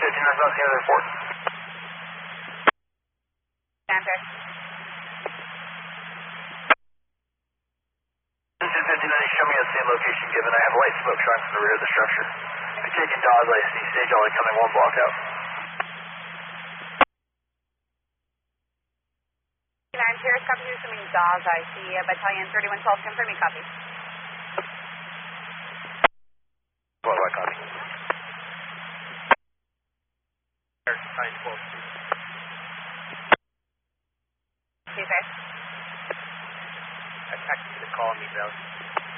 Northbound, the other report. Center. 259, show me a same location given. I have light smoke showing from the rear of the structure. If you take it Dawes, I see stage only coming 1 block out. 9 Paris, copy you, assuming Dawes, I see Battalion 3112, confirm me, copy. What do I copy? Battalion 12. See you, sir. I texted you to call me, though.